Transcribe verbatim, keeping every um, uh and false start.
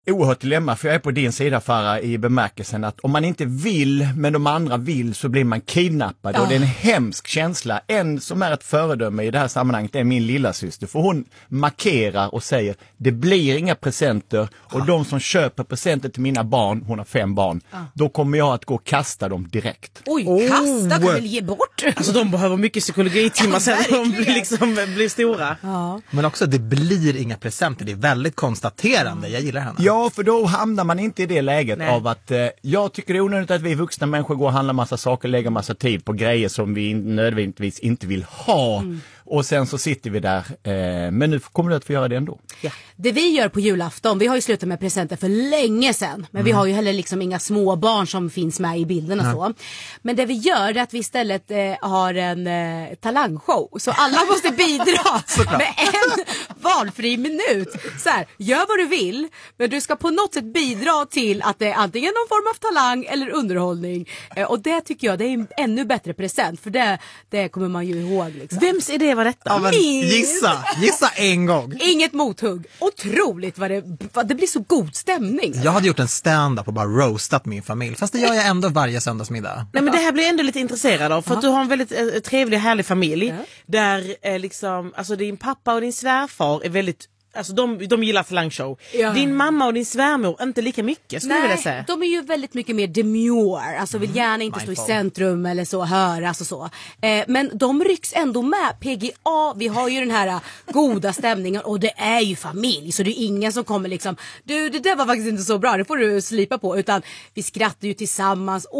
oerhört dilemma, för jag är på din sida, Farah, i bemärkelsen att om man inte vill men de andra vill så blir man kidnappad Ja. och det är en hemsk känsla. En som är ett föredöme i det här sammanhanget är min lilla syster, för hon markerar och säger det blir inga presenter och ja. de som köper presenter till mina barn, hon har fem barn, ja. då kommer jag att gå och kasta dem direkt. Oj, oh. kasta, kan väl ge bort? Alltså de behöver mycket psykologitimmar ja, sen de blir, liksom, blir stora. Ja. Men också det blir inga presenter, det är väldigt konstaterande, jag gillar henne. Ja, för då hamnar man inte i det läget Nej. av att eh, jag tycker det är onödigt att vi vuxna människor går och handlar massa saker, lägger massa tid på grejer som vi nödvändigtvis inte vill ha. Mm. Och sen så sitter vi där, eh, men nu kommer du att få göra det ändå. Ja. Det vi gör på julafton, vi har ju slutat med presenter för länge sedan. Men mm. vi har ju heller liksom inga små barn som finns med i bilden och ja. så. Men det vi gör är att vi istället eh, har en eh, talangshow. Så alla måste bidra med en valfri minut. Så här, gör vad du vill, men du ska på något sätt bidra till att det är antingen någon form av talang eller underhållning. Eh, och det tycker jag, det är en ännu bättre present. För det, det kommer man ju ihåg. Liksom. Vems idé var detta? Ja, men gissa, gissa en gång. Inget mothugg. Otroligt vad det, vad det blir så god stämning. Jag hade gjort en stand-up och bara roastat min familj. Fast det gör jag ändå varje söndagsmiddag. Nej, men det här blir ändå lite intresserad av. För ja. att du har en väldigt eh, trevlig och härlig familj. Ja. Där eh, liksom, alltså din pappa och din svärfar är väldigt... Alltså de, de gillar talangshow. Ja. Din mamma och din svärmor inte lika mycket, skulle jag vilja säga. De är ju väldigt mycket mer demure. Alltså vill gärna inte Mindful. stå i centrum eller så, höras och så. Eh, men de rycks ändå med. P G A, vi har ju den här goda stämningen. Och det är ju familj. Så det är ingen som kommer liksom, du det där var faktiskt inte så bra, det får du slipa på. Utan vi skrattar ju tillsammans.